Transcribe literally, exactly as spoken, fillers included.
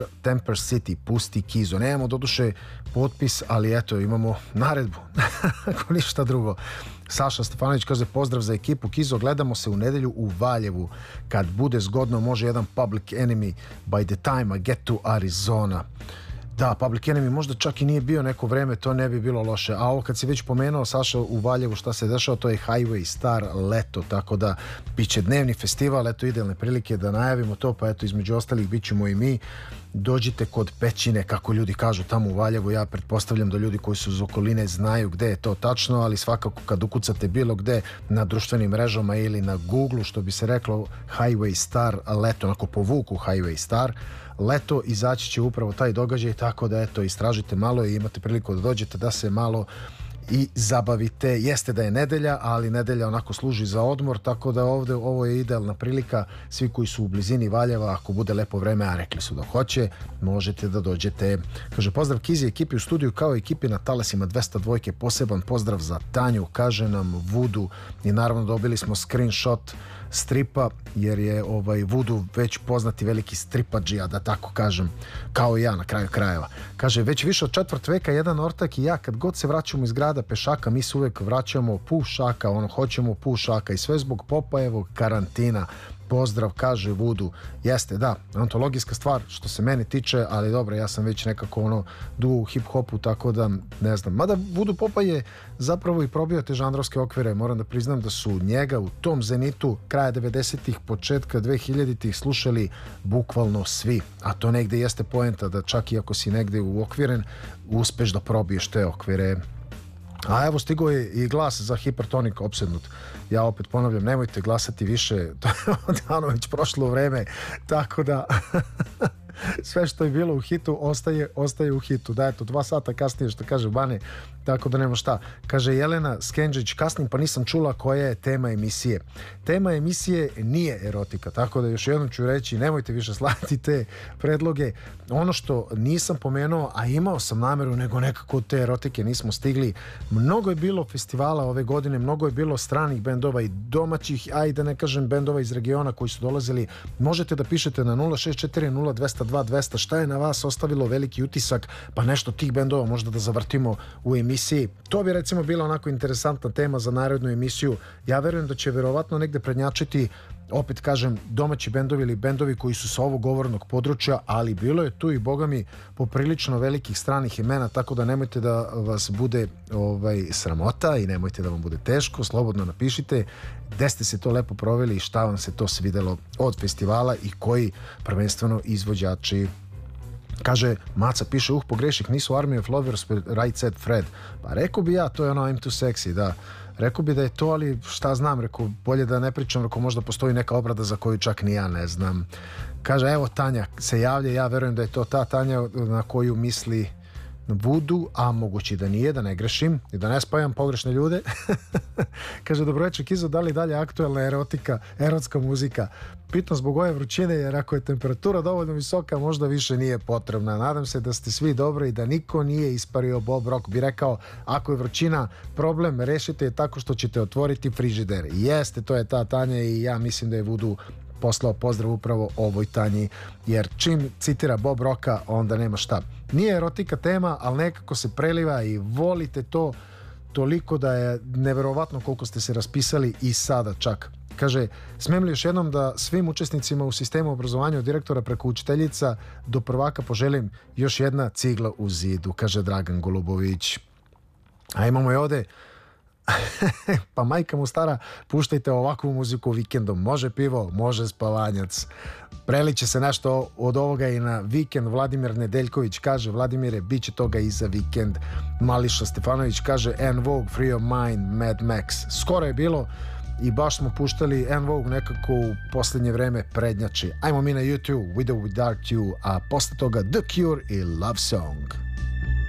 Temper City, pusti Kizo. Nemamo doduše potpis, ali eto, imamo naredbu. Ako ništa drugo. Saša Stefanović kaže pozdrav za ekipu Kizo, gledamo se u nedelju u Valjevu. Kad bude zgodno može jedan Public Enemy by the time I get to Arizona. Da, Public Enemy možda čak i nije bio neko vreme, to ne bi bilo loše. A ovo kad si već pomenuo, Saša, u Valjevu šta se dešava, to je Highway Star leto, tako da bit će dnevni festival, eto idealne prilike da najavimo to, pa eto između ostalih bit ćemo i mi. Dođite kod Pećine, kako ljudi kažu tamo u Valjevu, ja pretpostavljam da ljudi koji su iz okoline znaju gde je to tačno, ali svakako kad ukucate bilo gde na društvenim mrežama ili na Google, što bi se reklo Highway Star leto, onako povuku Highway Star leto, izaći će upravo taj događaj, tako da eto istražite malo i imate priliku da dođete da se malo i zabavite. Jeste da je nedelja, ali nedelja onako služi za odmor, tako da ovde ovo je idealna prilika. Svi koji su u blizini Valjeva, ako bude lepo vreme, a rekli su da hoće, možete da dođete. Kaže pozdrav Kizi ekipi u studiju kao ekipi na talasima dvesta dva, poseban pozdrav za Tanju, kaže nam Vudu, i naravno dobili smo screenshot stripa, jer je ovaj Vudu već poznati veliki stripadžija, da tako kažem, kao i ja na kraju krajeva. Kaže, već više od četvrt veka jedan ortak i ja kad god se vraćamo iz grada pešaka, mi se uvek vraćamo pušaka, ono, hoćemo pušaka i sve zbog Popajevog karantina. Pozdrav, kaže Vudu. Jeste, da, antologijska stvar što se mene tiče, ali dobro, ja sam već nekako ono duo u hip-hopu, tako da ne znam. Mada Vudu Popaj je zapravo i probio te žanrovske okvire. Moram da priznam da su njega u tom zenitu kraja devedesetih, početka dvehiljaditih slušali bukvalno svi. A to negde jeste poenta da čak i ako si negde uokviren, uspeš da probiješ te okvire. A evo stigo je i glas za Hipertonik opsednut. Ja opet ponavljam, nemojte glasati više, to je odavno već prošlo vreme, tako da sve što je bilo u hitu ostaje, ostaje u hitu. Da, eto, dva sata kasnije, što kaže Bane, tako da nema šta. Kaže Jelena Skenđić, kasnim pa nisam čula koja je tema emisije. Tema emisije nije erotika, tako da još jednom ću reći, nemojte više slati te predloge. Ono što nisam pomenuo, a imao sam nameru, nego nekako te erotike nismo stigli. Mnogo je bilo festivala ove godine, mnogo je bilo stranih bendova i domaćih, a i da ne kažem bendova iz regiona koji su dolazili. Možete da pišete na nula šest četiri nula dva nula dva dvesta šta je na vas ostavilo veliki utisak, pa nešto tih bendova možda da zavrtimo u emisiji. To bi recimo bila onako interesantna tema za narednu emisiju. Ja verujem da će verovatno negde prednjačiti, opet kažem, domaći bendovi ili bendovi koji su sa ovog govornog područja, ali bilo je tu i bogami poprilično velikih stranih imena, tako da nemojte da vas bude ovaj, sramota i nemojte da vam bude teško, slobodno napišite gde ste se to lepo proveli i šta vam se to svidelo od festivala i koji prvenstveno izvođači. Kaže, Maca piše, uh, pogreših, nisu Army of Lovers, right said Fred. Pa rekao bi ja, to je ono I'm too sexy, da. Rekao bi da je to, ali šta znam, rekao, bolje da ne pričam, rekao, možda postoji neka obrada za koju čak ni ja ne znam. Kaže, evo Tanja se javlja, ja verujem da je to ta Tanja na koju misli Vudu, a mogući da nije, da ne grešim i da ne spajam pogrešne ljude. Kaže, dobro večer Kizo, da li dalje aktuelna erotika, erotska muzika? Pitam zbog ove vrućine, jer ako je temperatura dovoljno visoka, možda više nije potrebna. Nadam se da ste svi dobro i da niko nije ispario. Bob Rock bi rekao, ako je vrućina problem, rešite je tako što ćete otvoriti frižider. Jeste, to je ta Tanja i ja mislim da je Vudu poslao pozdrav upravo ovoj Tanji, jer čim citira Bob Rocka, onda nema šta. Nije erotika tema, ali nekako se preliva i volite to toliko da je neverovatno koliko ste se raspisali i sada čak. Kaže, smijem li još jednom da svim učesnicima u sistemu obrazovanja od direktora preko učiteljica do prvaka poželim još jedna cigla u zidu, kaže Dragan Golubović. A imamo je ovde pa majka mu stara, puštajte ovakvu muziku vikendom, može pivo, može spavanjac. Preliće se nešto od ovoga i na vikend. Vladimir Nedeljković kaže, Vladimire, bit će toga i za vikend. Mališa Stefanović kaže, En Vogue, Free of Mind, Mad Max. Skoro je bilo i baš smo puštali En Vogue nekako u posljednje vreme prednjači. Ajmo mi na YouTube, Widow Without You, a posle toga The Cure i Love Song.